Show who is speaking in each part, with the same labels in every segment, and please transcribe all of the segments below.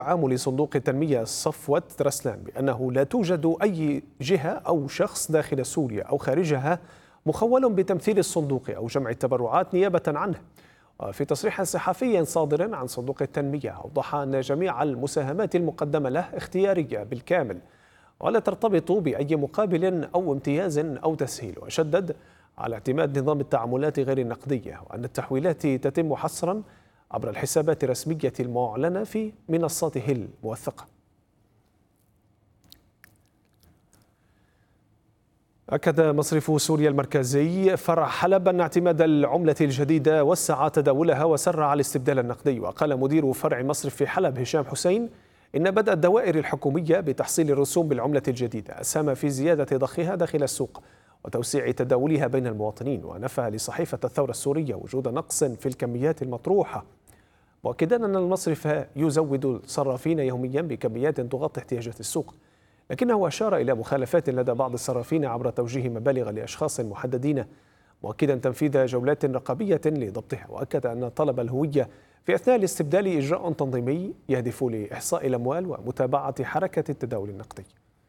Speaker 1: عام لصندوق التنمية صفوت رسلان بأنه لا توجد أي جهة أو شخص داخل سوريا أو خارجها مخول بتمثيل الصندوق أو جمع التبرعات نيابة عنه. وفي تصريح صحفي صادر عن صندوق التنمية أوضح أن جميع المساهمات المقدمة له اختيارية بالكامل ولا ترتبط بأي مقابل أو امتياز أو تسهيل، وشدد على اعتماد نظام التعاملات غير النقدية وأن التحويلات تتم حصرا عبر الحسابات الرسمية المعلنة في منصاته الموثقة. أكد مصرف سوريا المركزي فرع حلب أن اعتماد العملة الجديدة وسع تداولها وسرع الاستبدال النقدي. وقال مدير فرع مصرف في حلب هشام حسين إن بدء الدوائر الحكومية بتحصيل الرسوم بالعملة الجديدة أسهم في زيادة ضخها داخل السوق وتوسيع تداولها بين المواطنين. ونفى لصحيفة الثورة السورية وجود نقص في الكميات المطروحة، مؤكدا أن المصرف يزود الصرافين يوميا بكميات تغطي احتياجات السوق، لكنه أشار إلى مخالفات لدى بعض الصرافين عبر توجيه مبالغ لأشخاص محددين، مؤكدا تنفيذ جولات رقابية لضبطها. وأكد أن طلب الهوية في أثناء الاستبدال إجراء تنظيمي يهدف لإحصاء الأموال ومتابعة حركة التداول النقدي.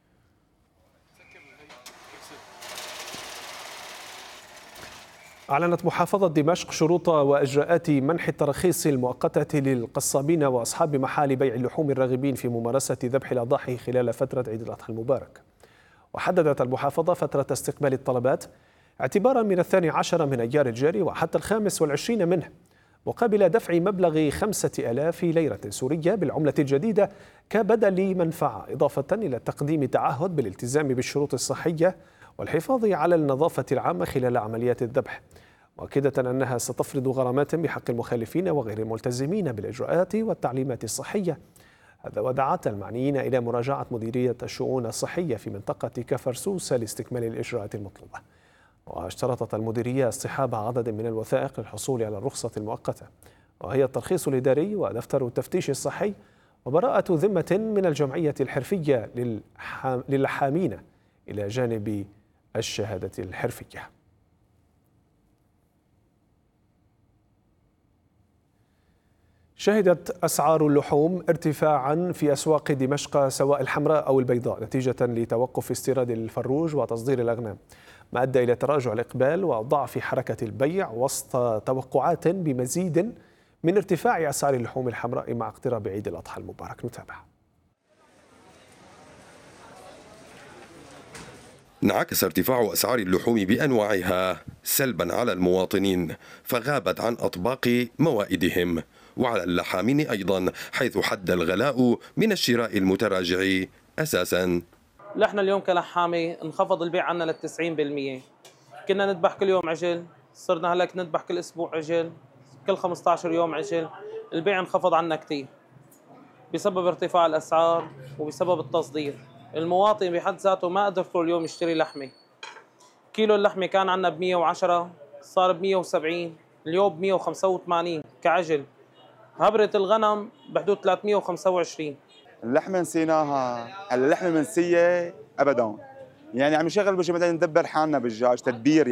Speaker 1: أعلنت محافظة دمشق شروط وإجراءات منح التراخيص المؤقتة للقصابين وأصحاب محال بيع اللحوم الراغبين في ممارسة ذبح الأضاحي خلال فترة عيد الأضحى المبارك. وحددت المحافظة فترة استقبال الطلبات اعتبارا من 12 من أيار الجاري وحتى 25 منه، مقابل دفع مبلغ 5000 ليرة سورية بالعملة الجديدة كبدل منفعة، إضافة إلى تقديم تعهد بالالتزام بالشروط الصحية والحفاظ على النظافة العامة خلال عمليات الذبح، مؤكدة أنها ستفرض غرامات بحق المخالفين وغير الملتزمين بالإجراءات والتعليمات الصحية. هذا ودعت المعنيين إلى مراجعة مديرية الشؤون الصحية في منطقة كفرسوس لاستكمال الإجراءات المطلوبة. واشترطت المديرية اصطحاب عدد من الوثائق للحصول على الرخصة المؤقتة، وهي الترخيص الإداري ودفتر التفتيش الصحي وبراءة ذمة من الجمعية الحرفية للحامين إلى جانب الشهادة الحرفية. شهدت أسعار اللحوم ارتفاعا في أسواق دمشق سواء الحمراء أو البيضاء نتيجة لتوقف استيراد الفروج وتصدير الأغنام، ما أدى إلى تراجع الإقبال وضعف حركة البيع وسط توقعات بمزيد من ارتفاع أسعار اللحوم الحمراء مع اقتراب عيد الأضحى المبارك. نتابع.
Speaker 2: انعكس ارتفاع أسعار اللحوم بأنواعها سلبا على المواطنين فغابت عن أطباق موائدهم، وعلى اللحامين أيضا، حيث حد الغلاء من الشراء المتراجع أساسا.
Speaker 3: نحن اليوم كلحامة انخفض البيع عنا لل 90%. كنا نذبح كل يوم عجل، صرنا هلك نذبح كل أسبوع عجل، كل 15 يوم عجل. البيع انخفض عنا كتير بسبب ارتفاع الأسعار وبسبب التصدير. المواطن بحد ذاته ما قدر كل يوم يشتري لحمة. كيلو اللحمة كان عنا ب 110 صار ب 170، اليوم ب 185 كعجل. هبرة الغنم بحدود 325.
Speaker 4: اللحمة نسيناها، اللحمة منسية أبدا. يعني عم نشغل بجي بدنا ندبر حالنا بالدجاج تدبير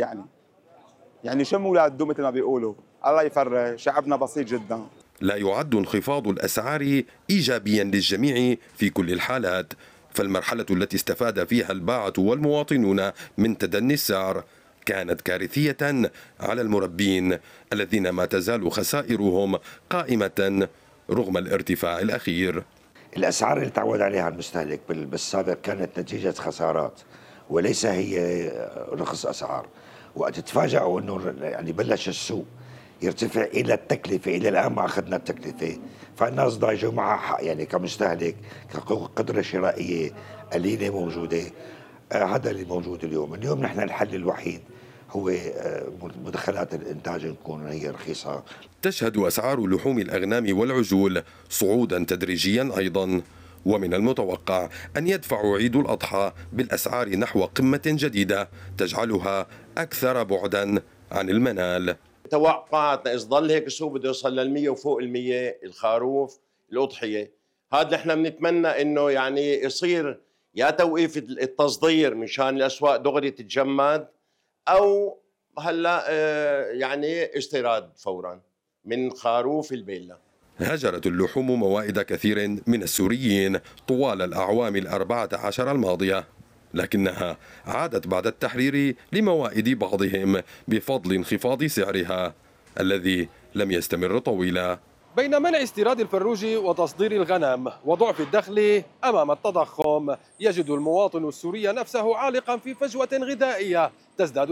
Speaker 4: يعني شم ولاد دو مثل ما بيقولوا. الله يفرج، شعبنا بسيط جدا.
Speaker 2: لا يعد انخفاض الأسعار إيجابيا للجميع في كل الحالات، فالمرحلة التي استفاد فيها الباعة والمواطنون من تدني السعر كانت كارثية على المربين الذين ما تزال خسائرهم قائمة رغم الارتفاع الأخير.
Speaker 5: الأسعار اللي تعود عليها المستهلك بالسابق كانت نتيجة خسارات وليس هي رخص أسعار. وقت تفاجئوا أنه يعني بلش السوق يرتفع إلى التكلفة، إلى الآن ما أخذنا التكلفة، فالناس ضايجوا معها يعني كمستهلك كقدرة شرائية قليلة موجودة. هذا اللي موجود اليوم نحن الحل الوحيد هو مدخلات الإنتاج نكون هي رخيصة.
Speaker 2: تشهد أسعار لحوم الأغنام والعجول صعودا تدريجيا أيضا، ومن المتوقع أن يدفع عيد الأضحى بالأسعار نحو قمة جديدة تجعلها أكثر بعدا عن المنال.
Speaker 6: توقعاتنا إذا ظل هيك السوق بده يوصل لل100 وفوق ال100 الخروف الأضحية، هذا نحن بنتمنى إنه يعني يصير يا توقيف التصدير مشان الأسواق دغري تتجمد، أو هلا يعني استيراد فورا من خروف البيلة.
Speaker 2: هجرت اللحوم موائد كثير من السوريين طوال الأعوام 14 الماضية، لكنها عادت بعد التحرير لموائد بعضهم بفضل انخفاض سعرها الذي لم يستمر طويلا.
Speaker 7: بين منع استيراد الفروج وتصدير الغنم وضعف الدخل أمام التضخم، يجد المواطن السوري نفسه عالقا في فجوة غذائية تزداد